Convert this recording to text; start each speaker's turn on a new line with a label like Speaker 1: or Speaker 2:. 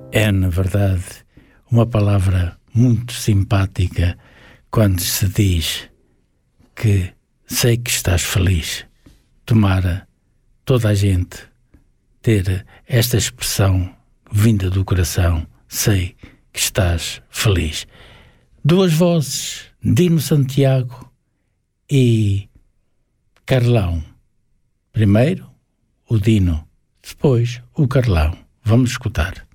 Speaker 1: É, na verdade, uma palavra muito simpática quando se diz que sei que estás feliz. Tomara toda a gente ter esta expressão vinda do coração, sei que estás feliz. Duas vozes, Dino Santiago e Carlão. Primeiro o Dino, depois o Carlão. Vamos escutar.